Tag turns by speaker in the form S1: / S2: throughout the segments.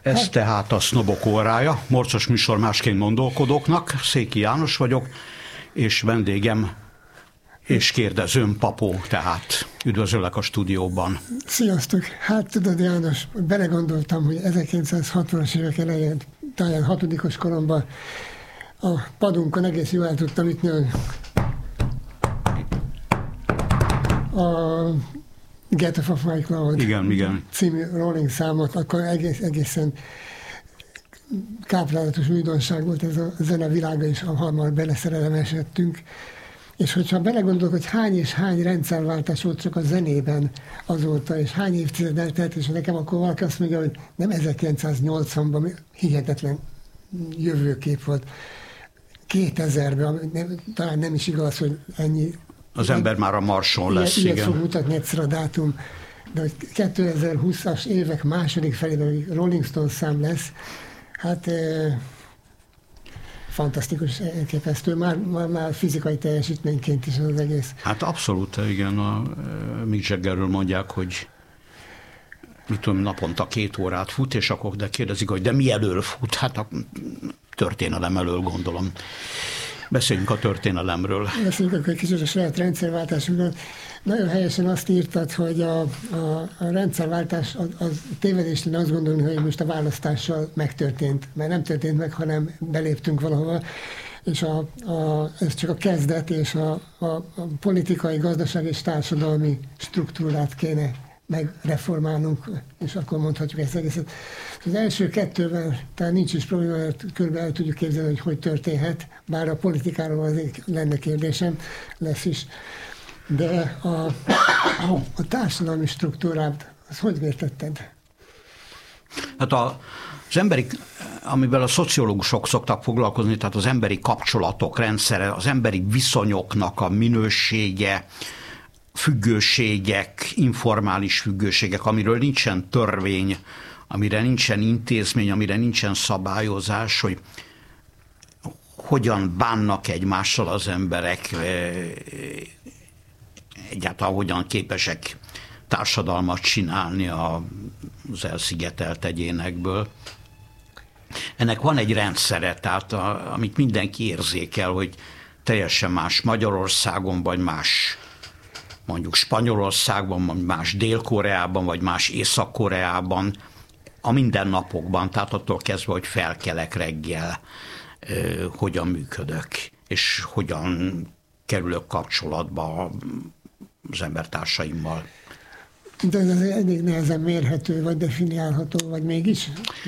S1: Ez tehát a Sznobok órája, morcos műsor másként gondolkodóknak. Széki János vagyok, és vendégem és kérdezőm Papó, tehát üdvözöllek a stúdióban.
S2: Sziasztok! Hát tudod, János, belegondoltam, hogy 1960-as évek elején, talán 6. koromban a padunkon egész jól el tudtam ütni a Get Off My Cloud
S1: igen.
S2: című Rolling számot, akkor egészen káprálatos újdonság volt ez a zene világa, és hamar beleszerelemesedtünk. És hogyha belegondolok, hogy hány és hány rendszerváltás volt csak a zenében azóta, és hány évtized eltelt, és nekem akkor valaki azt mondja, hogy nem 1980-ban hihetetlen jövőkép volt. 2000-ben, talán nem is igaz, hogy ennyi. Az
S1: ember már a Marson lesz,
S2: igen. Ilyet fog mutatni egyszer a dátum, de hogy 2020-as évek második felében Rolling Stones szám lesz, hát fantasztikus, elképesztő, már fizikai teljesítményként is az egész.
S1: Hát abszolút, igen, a Mick Jaggerről mondják, hogy mit tudom, naponta 2 órát fut, és akkor de kérdezik, hogy de mi elől fut? Hát a történelem elől, gondolom. Beszéljünk a történelemről.
S2: Beszéljünk akkor egy kicsit a saját rendszerváltásunkról. Nagyon helyesen azt írtad, hogy a rendszerváltás az tévedés lenne azt gondolni, hogy most a választással megtörtént. Mert nem történt meg, hanem beléptünk valahova. És ez csak a kezdet, és a politikai, gazdasági és társadalmi struktúrát kéne megreformálnunk, és akkor mondhatjuk ezt egészet. Az első 2-vel talán nincs is probléma, mert körülbelül el tudjuk képzelni, hogy történhet, bár a politikáról azért lenne kérdésem, lesz is. De a társadalmi struktúrát, azt hogy értetted?
S1: Hát az emberi, amivel a szociológusok szoktak foglalkozni, tehát az emberi kapcsolatok rendszere, az emberi viszonyoknak a minősége, függőségek, informális függőségek, amiről nincsen törvény, amire nincsen intézmény, amire nincsen szabályozás, hogy hogyan bánnak egymással az emberek, egyáltalán hogyan képesek társadalmat csinálni az elszigetelt egyénekből. Ennek van egy rendszere, tehát amit mindenki érzékel, hogy teljesen más Magyarországon, vagy más mondjuk Spanyolországban, vagy más Dél-Koreában, vagy más Észak-Koreában, a mindennapokban, tehát attól kezdve, hogy felkelek reggel, hogyan működök, és hogyan kerülök kapcsolatba az embertársaimmal.
S2: De ez elég nehezen mérhető, vagy definiálható, vagy mégis?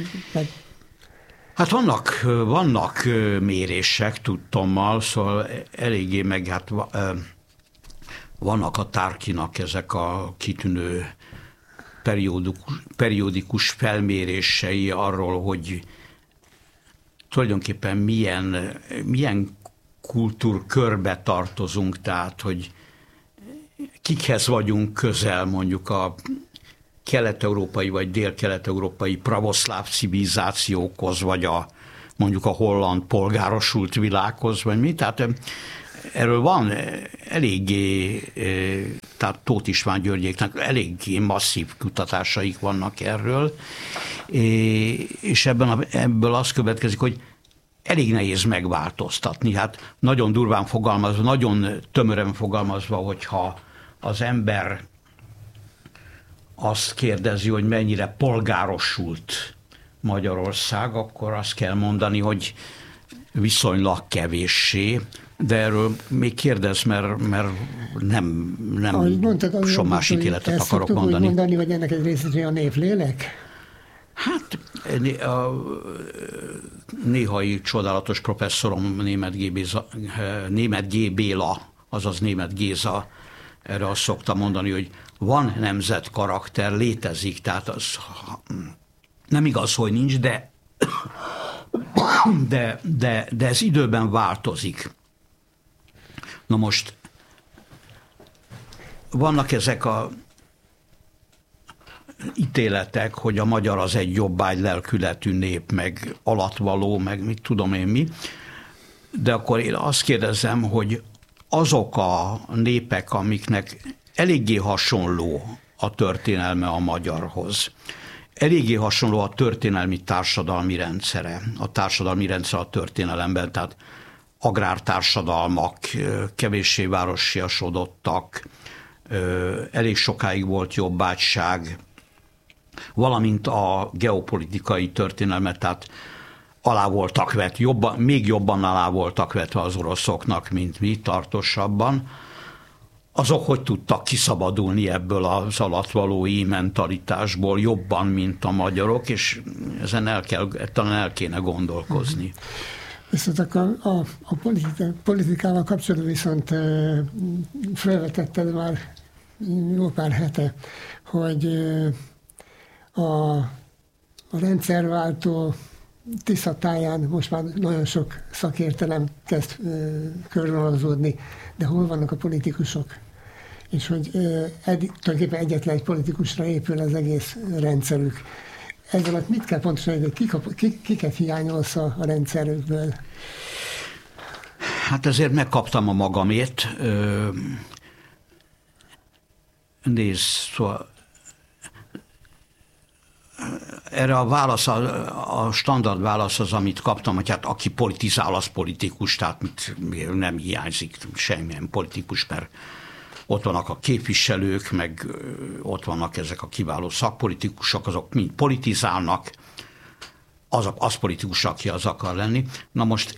S1: Hát vannak mérések tudtommal, szóval eléggé meg hát vannak a Tarkinak ezek a kitűnő periódikus felmérései arról, hogy tulajdonképpen milyen kultúrkörbe tartozunk, tehát hogy kikhez vagyunk közel, mondjuk a kelet-európai vagy dél-kelet-európai pravoszláv civilizációkhoz, vagy mondjuk a holland polgárosult világhoz, vagy mi. Tehát erről van eléggé, tehát Tóth István Györgyéknek eléggé masszív kutatásaik vannak erről, és ebből az következik, hogy elég nehéz megváltoztatni. Hát nagyon durván fogalmazva, nagyon tömören fogalmazva, hogyha az ember azt kérdezi, hogy mennyire polgárosult Magyarország, akkor azt kell mondani, hogy viszonylag kevéssé, de erről még kérdez, mert nem
S2: mondtad,
S1: sok más ítéletet akarok mondani.
S2: Ezt mondani, hogy ennek egy része a névlélek?
S1: Hát néhai csodálatos professzorom, Németh G. Béla, azaz Németh Géza, erre azt szokta mondani, hogy van nemzetkarakter, létezik, tehát az nem igaz, hogy nincs, de ez időben változik. Na most vannak ezek a ítéletek, hogy a magyar az egy jobbágy lelkületű nép, meg alatvaló, meg mit tudom én mi, de akkor én azt kérdezem, hogy azok a népek, amiknek eléggé hasonló a történelme a magyarhoz, eléggé hasonló a történelmi társadalmi rendszere. A társadalmi rendszer a történelemben, tehát agrártársadalmak, kevéssé városiasodottak, elég sokáig volt jobbágyság, valamint a geopolitikai történelmet, tehát alá voltak vetve, még jobban alá voltak vetve az oroszoknak, mint mi, tartósabban. Azok hogy tudtak kiszabadulni ebből az alatvalói mentalitásból jobban, mint a magyarok, és ezen talán el kéne gondolkozni.
S2: Viszont a politikával kapcsolatban viszont felvetetted már jó pár hete, hogy a rendszerváltó Tisza táján most már nagyon sok szakértelem kezd körvonalazódni, de hol vannak a politikusok? És hogy tulajdonképpen egyetlen egy politikusra épül az egész rendszerük. Ez alatt mit kell pontosan, hogy kiket hiányolsz a rendszerükből?
S1: Hát ezért megkaptam a magamét. Nézd, szóval erre a válasz, a standard válasz az, amit kaptam, hogy hát aki politizál, az politikus, tehát nem hiányzik semmilyen politikus, mert ott vannak a képviselők, meg ott vannak ezek a kiváló szakpolitikusok, azok mind politizálnak, az politikus, aki az akar lenni. Na most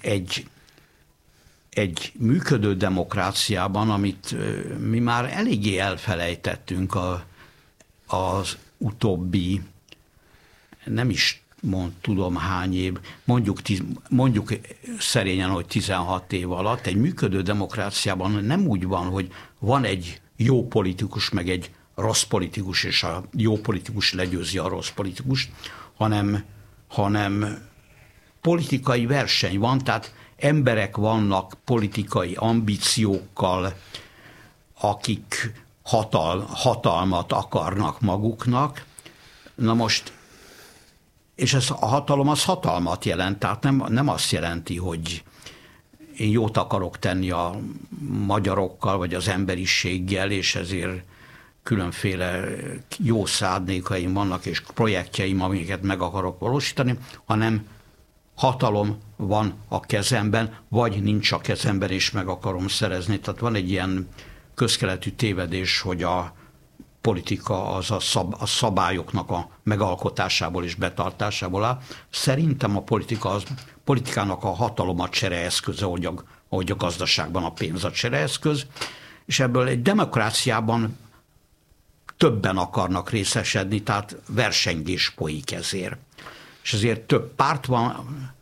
S1: egy működő demokráciában, amit mi már eléggé elfelejtettünk az utóbbi, nem is tudom hány év, mondjuk szerényen, hogy 16 év alatt, egy működő demokráciában nem úgy van, hogy van egy jó politikus, meg egy rossz politikus, és a jó politikus legyőzi a rossz politikust, hanem politikai verseny van, tehát emberek vannak politikai ambíciókkal, akik hatalmat akarnak maguknak. Na most, és ez a hatalom az hatalmat jelent, tehát nem azt jelenti, hogy én jót akarok tenni a magyarokkal, vagy az emberiséggel, és ezért különféle jó szándékaim vannak, és projektjeim, amiket meg akarok valósítani, hanem hatalom van a kezemben, vagy nincs a kezemben, és meg akarom szerezni. Tehát van egy ilyen közkeletű tévedés, hogy a politika az a szabályoknak a megalkotásából és betartásából áll. Szerintem a politikának a hatalom a csereeszköz, ahogy a gazdaságban a pénz a csereeszköz, és ebből egy demokráciában többen akarnak részesedni, tehát versengés folyik ezért. És ezért több párt van,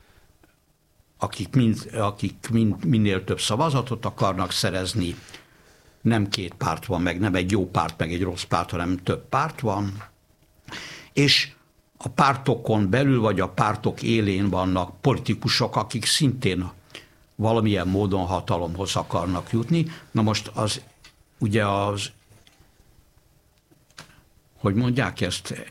S1: akik minél több szavazatot akarnak szerezni. Nem két párt van meg, nem egy jó párt, meg egy rossz párt, hanem több párt van. És a pártokon belül, vagy a pártok élén vannak politikusok, akik szintén valamilyen módon hatalomhoz akarnak jutni. Na most hogy mondják ezt,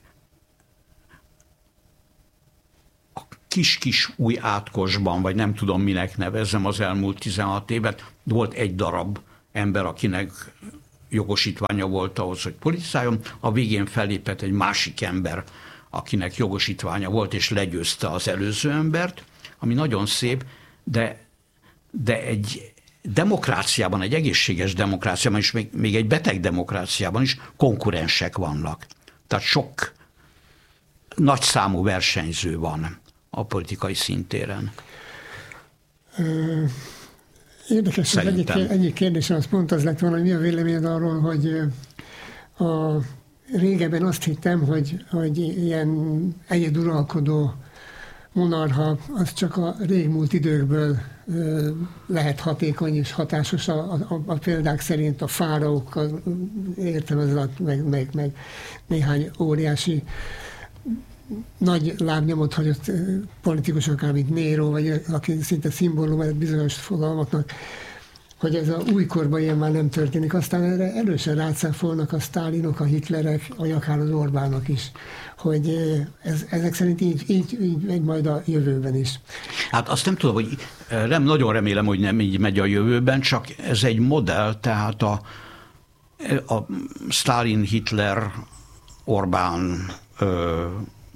S1: a kis-kis új átkosban, vagy nem tudom minek nevezzem, az elmúlt 16 évet, volt egy darab ember, akinek jogosítványa volt ahhoz, hogy politizáljon, a végén fellépett egy másik ember, akinek jogosítványa volt, és legyőzte az előző embert, ami nagyon szép, de egy demokráciában, egy egészséges demokráciában, és még egy beteg demokráciában is konkurensek vannak. Tehát sok nagyszámú versenyző van a politikai szintéren.
S2: Érdekes, hogy egyik kérdésem az pont az lett volna, hogy mi a véleményed arról, hogy régebben azt hittem, hogy ilyen egyeduralkodó monarcha az csak a régmúlt időkből lehet hatékony és hatásos a példák szerint a fáraókkal, értem ez alatt, meg néhány óriási nagy lábnyomot hagyott politikusok, mint Nero, vagy aki szinte szimbólum bizonyos fogalmaknak, hogy ez a újkorban ilyen már nem történik. Aztán erre erősen rácáfolnak a Sztálinok, a Hitlerek, vagy akár az Orbánok is, hogy ezek szerint így megy majd a jövőben is.
S1: Hát azt nem tudom, hogy nagyon remélem, hogy nem így megy a jövőben, csak ez egy modell, tehát a Sztálin, Hitler, Orbán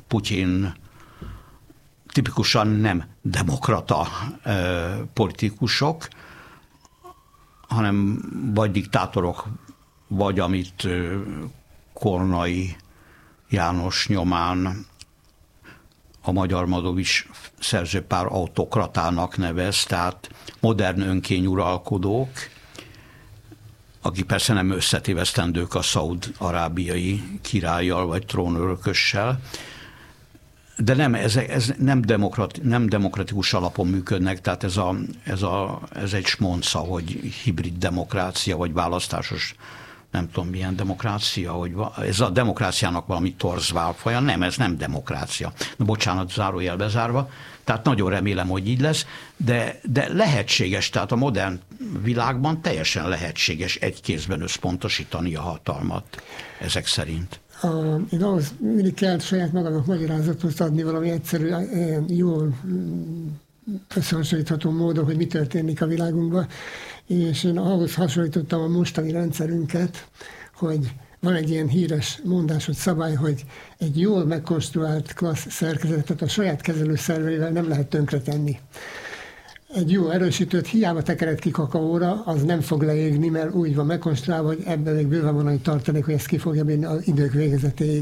S1: Putyin tipikusan nem demokrata politikusok, hanem vagy diktátorok, vagy amit Kornai János nyomán a Magyar Madovics szerzőpár autokratának nevez, tehát modern önkényuralkodók, akik persze nem összetévesztendők a szaúd-arábiai királlyal vagy trónörökössel, de nem, ez nem demokratikus alapon működnek, tehát ez egy smonca, hogy hibrid demokrácia, vagy választásos, nem tudom milyen demokrácia, hogy ez a demokráciának valami torz válfaja, nem, ez nem demokrácia. Na, bocsánat, zárójel bezárva, tehát nagyon remélem, hogy így lesz, de lehetséges, tehát a modern világban teljesen lehetséges egy kézben összpontosítani a hatalmat, ezek szerint.
S2: Én ahhoz mindig kell saját magamnak magyarázatot adni valami egyszerű, jól összehasonlítható módon, hogy mi történik a világunkban, és én ahhoz hasonlítottam a mostani rendszerünket, hogy van egy ilyen híres mondás, hogy szabály, hogy egy jól megkonstruált klassz szerkezetet a saját kezelőszerveivel nem lehet tönkretenni. Egy jó erősítőt hiába tekered ki kakaóra, az nem fog leégni, mert úgy van megkonstruálva, hogy ebben még bőven van egy tartalék, hogy ezt ki fogja bírni az idők végezetéig.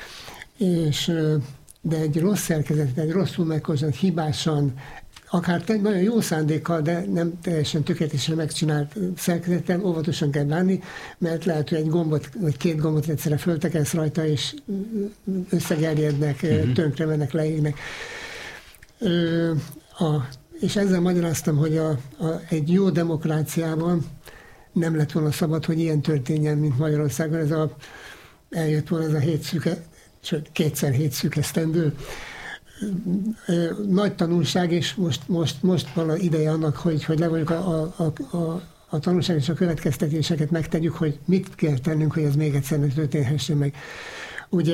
S2: De egy rossz szerkezetet, egy rosszul megkonstruált, hibásan, akár nagyon jó szándékkal, de nem teljesen tökéletesen megcsinált szerkezeten óvatosan kell bánni, mert lehet, hogy egy gombot, vagy két gombot egyszerre föltekelsz rajta, és összegerjednek, tönkre mennek, leégnek. És ezzel magyaráztam, hogy egy jó demokráciában nem lett volna szabad, hogy ilyen történjen, mint Magyarországon. Eljött volna ez a 2x7 szűk esztendő. Nagy tanulság, és most van az ideje annak, hogy levonjuk a tanulság és a következtetéseket megtegyük, hogy mit kell tennünk, hogy ez még egyszer ne történhessen meg. Ugye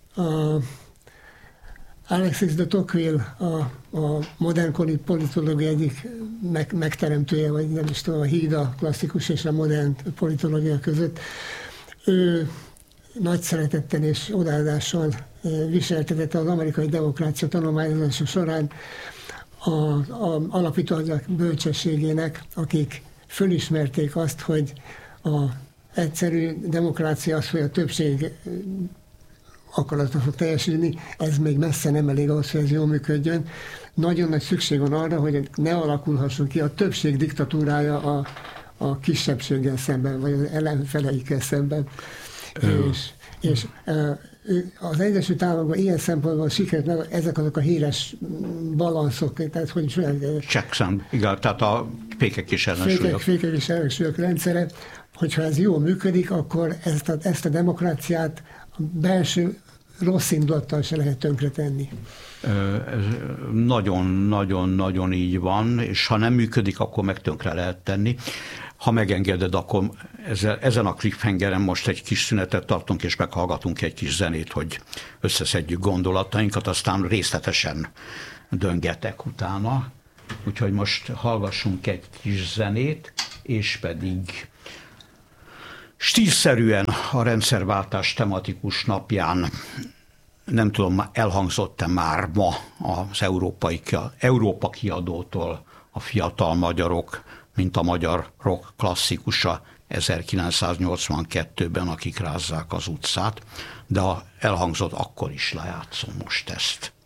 S2: Alexis de Tocqueville, a modernkori politológia egyik megteremtője, vagy nem is tudom, a híd a klasszikus és a modern politológia között. Ő nagy szeretettel és odaadással viseltetette az amerikai demokrácia tanulmányozása során az alapítók bölcsességének, akik fölismerték azt, hogy az egyszerű demokrácia az, hogy a többség akarata fog teljesülni, ez még messze nem elég ahhoz, hogy ez jól működjön. Nagyon nagy szükség van arra, hogy ne alakulhasson ki a többség diktatúrája a kisebbséggel szemben, vagy az ellenfeleikkel szemben. És az Egyesült Államokban ilyen szempontból sikerült ezek azok a híres balanszok, tehát hogy
S1: checks and, igen, tehát a fékek és ellensúlyok.
S2: Fékek és ellensúlyok rendszere, hogyha ez jól működik, akkor ezt a demokráciát a belső rossz indulattal se lehet tönkretenni.
S1: Ez nagyon-nagyon-nagyon így van, és ha nem működik, akkor meg tönkre lehet tenni. Ha megengeded, akkor ezen a cliffhangeren most egy kis szünetet tartunk, és meghallgatunk egy kis zenét, hogy összeszedjük gondolatainkat, aztán részletesen döngetek utána. Úgyhogy most hallgassunk egy kis zenét, és pedig stílszerűen a rendszerváltás tematikus napján, nem tudom, elhangzott-e már ma az Európa kiadótól a Fiatal magyarok, mint a magyar rock klasszikusa 1982-ben, akik rázzák az utcát, de ha elhangzott, akkor is lejátszom most ezt.